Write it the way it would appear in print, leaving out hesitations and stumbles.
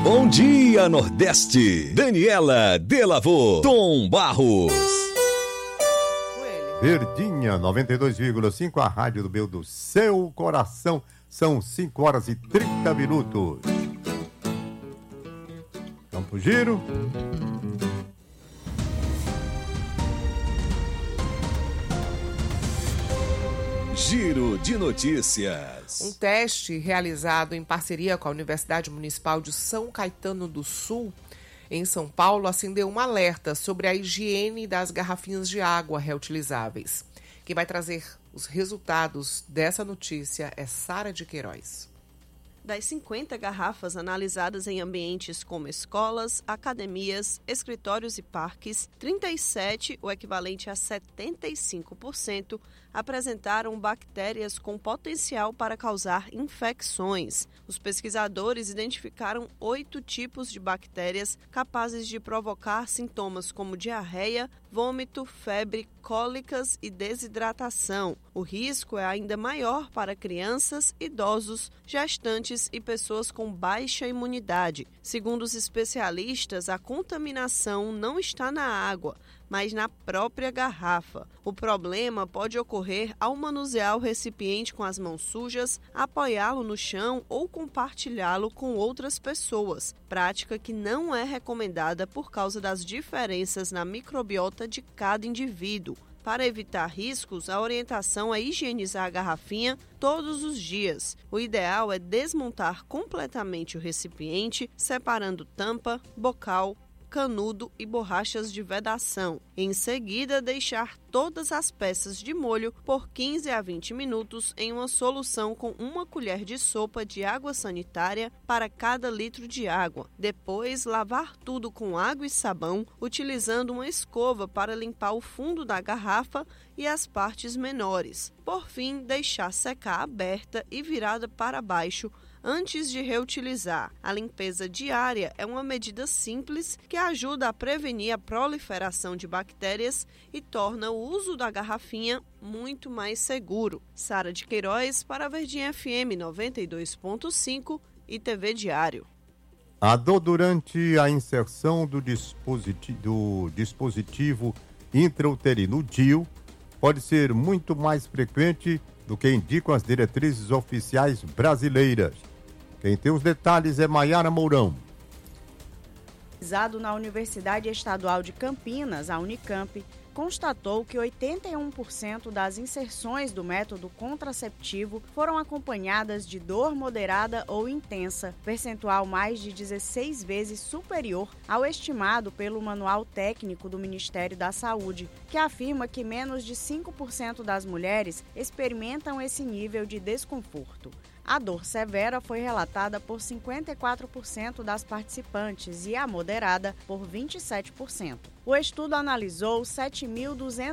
Bom dia, Nordeste. Daniela Delavô, Tom Barros. Verdinha, 92,5, a rádio do meu do seu coração. São 5 horas e 30 minutos. Vamos pro giro. Giro de notícias. Um teste realizado em parceria com a Universidade Municipal de São Caetano do Sul, em São Paulo, acendeu um alerta sobre a higiene das garrafinhas de água reutilizáveis. Quem vai trazer os resultados dessa notícia é Sara de Queiroz. Das 50 garrafas analisadas em ambientes como escolas, academias, escritórios e parques, 37, o equivalente a 75%, apresentaram bactérias com potencial para causar infecções. Os pesquisadores identificaram 8 tipos de bactérias capazes de provocar sintomas como diarreia, vômito, febre, cólicas e desidratação. O risco é ainda maior para crianças, idosos, gestantes e pessoas com baixa imunidade. Segundo os especialistas, a contaminação não está na água, mas na própria garrafa. O problema pode ocorrer ao manusear o recipiente com as mãos sujas, apoiá-lo no chão ou compartilhá-lo com outras pessoas, prática que não é recomendada por causa das diferenças na microbiota de cada indivíduo. Para evitar riscos, a orientação é higienizar a garrafinha todos os dias. O ideal é desmontar completamente o recipiente, separando tampa, bocal, canudo e borrachas de vedação. Em seguida, deixar todas as peças de molho por 15 a 20 minutos em uma solução com 1 colher de sopa de água sanitária para cada litro de água. Depois, lavar tudo com água e sabão, utilizando uma escova para limpar o fundo da garrafa e as partes menores. Por fim, deixar secar aberta e virada para baixo antes de reutilizar. A limpeza diária é uma medida simples que ajuda a prevenir a proliferação de bactérias e torna o uso da garrafinha muito mais seguro. Sara de Queiroz para a Verdinha FM 92.5 e TV Diário. A dor durante a inserção do dispositivo intrauterino DIU pode ser muito mais frequente do que indicam as diretrizes oficiais brasileiras. Quem tem os detalhes é Maiara Mourão. Na Universidade Estadual de Campinas, a Unicamp, constatou que 81% das inserções do método contraceptivo foram acompanhadas de dor moderada ou intensa, percentual mais de 16 vezes superior ao estimado pelo Manual Técnico do Ministério da Saúde, que afirma que menos de 5% das mulheres experimentam esse nível de desconforto. A dor severa foi relatada por 54% das participantes e a moderada por 27%. O estudo analisou 7.200